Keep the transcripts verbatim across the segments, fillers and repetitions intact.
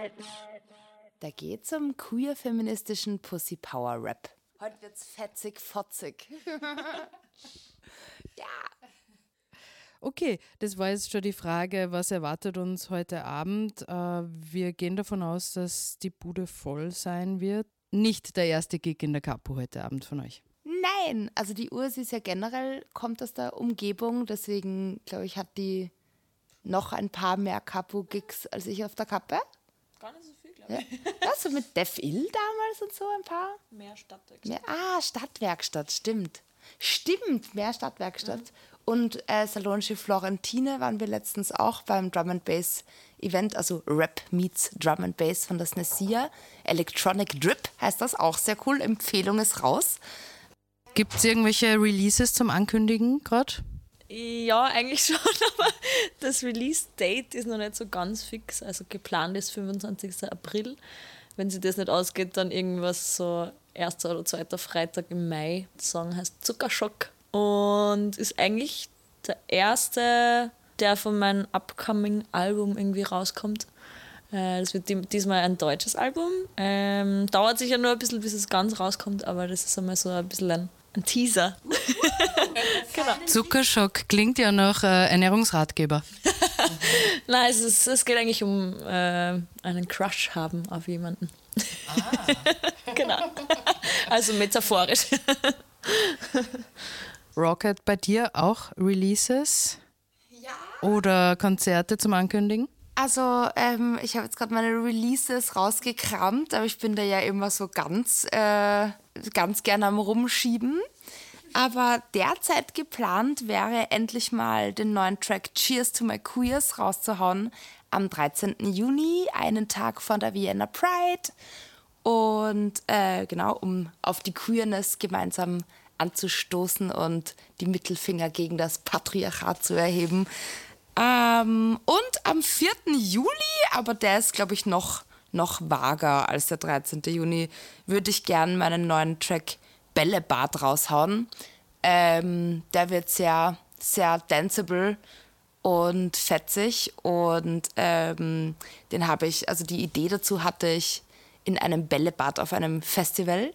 Da geht's um queer-feministischen Pussy-Power-Rap. Heute wird's fetzig, fotzig. Ja. Okay, das war jetzt schon die Frage, was erwartet uns heute Abend. Wir gehen davon aus, dass die Bude voll sein wird. Nicht der erste Gig in der Capo heute Abend von euch. Nein, also die Ursi ist ja generell, kommt aus der Umgebung, deswegen glaube ich, hat die noch ein paar mehr Capo-Gigs als ich auf der Kappe. Gar nicht so viel, glaube ich. Ja, so mit Def Il damals und so ein paar. Mehr Stadtwerkstatt. Mehr, ah, Stadtwerkstatt, stimmt. Stimmt, mehr Stadtwerkstatt. Mhm. Und äh, Salonische Florentine waren wir letztens auch beim Drum and Bass Event, also Rap meets Drum and Bass von der Snesia. Electronic Drip heißt das, auch sehr cool. Empfehlung ist raus. Gibt es irgendwelche Releases zum Ankündigen gerade? Ja, eigentlich schon, aber das Release-Date ist noch nicht so ganz fix. Also geplant ist fünfundzwanzigster April. Wenn sich das nicht ausgeht, dann irgendwas so erster oder zweiter Freitag im Mai. Der Song heißt Zuckerschock und ist eigentlich der erste, der von meinem upcoming Album irgendwie rauskommt. Das wird diesmal ein deutsches Album. Ähm, dauert sicher nur ein bisschen, bis es ganz rauskommt, aber das ist einmal so ein bisschen ein, ein Teaser. Genau. Zuckerschock klingt ja nach äh, Ernährungsratgeber. Nein, es, ist, es geht eigentlich um äh, einen Crush haben auf jemanden. Ah. Genau. Also metaphorisch. Rocket, bei dir auch Releases? Ja. Oder Konzerte zum Ankündigen? Also ähm, ich habe jetzt gerade meine Releases rausgekramt, aber ich bin da ja immer so ganz, äh, ganz gerne am Rumschieben. Aber derzeit geplant wäre endlich mal den neuen Track Cheers to My Queers rauszuhauen am dreizehnten Juni, einen Tag vor der Vienna Pride. Und äh, genau, um auf die Queerness gemeinsam anzustoßen und die Mittelfinger gegen das Patriarchat zu erheben. Ähm, und am vierten Juli, aber der ist, glaube ich, noch, noch vager als der dreizehnten Juni, würde ich gern meinen neuen Track Bällebad raushauen. Ähm, der wird sehr, sehr danceable und fetzig und ähm, den habe ich, also die Idee dazu hatte ich in einem Bällebad auf einem Festival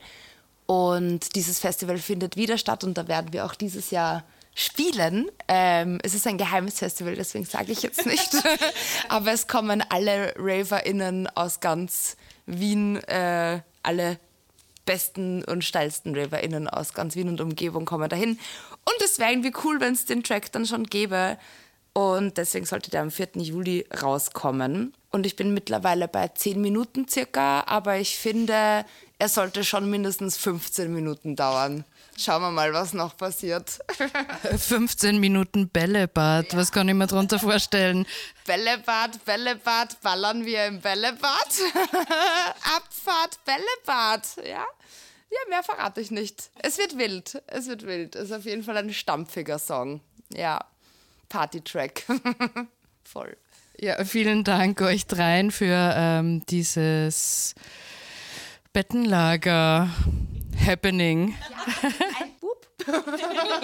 und dieses Festival findet wieder statt und da werden wir auch dieses Jahr spielen. Ähm, es ist ein geheimes Festival, deswegen sage ich jetzt nicht. Aber es kommen alle RaverInnen aus ganz Wien, äh, alle besten und steilsten RaverInnen aus ganz Wien und Umgebung kommen dahin. Und es wäre irgendwie cool, wenn es den Track dann schon gäbe. Und deswegen sollte der am vierten Juli rauskommen. Und ich bin mittlerweile bei zehn Minuten circa, aber ich finde, er sollte schon mindestens fünfzehn Minuten dauern. Schauen wir mal, was noch passiert. fünfzehn Minuten Bällebad, ja. Was kann ich mir darunter vorstellen? Bällebad, Bällebad, ballern wir im Bällebad. Abfahrt, Bällebad, ja. Ja, mehr verrate ich nicht. Es wird wild, es wird wild. Es ist auf jeden Fall ein stampfiger Song. Ja, Party-Track. Voll. Ja, vielen Dank euch dreien für ähm, dieses Bettenlager-Happening. Ja, ein Bub.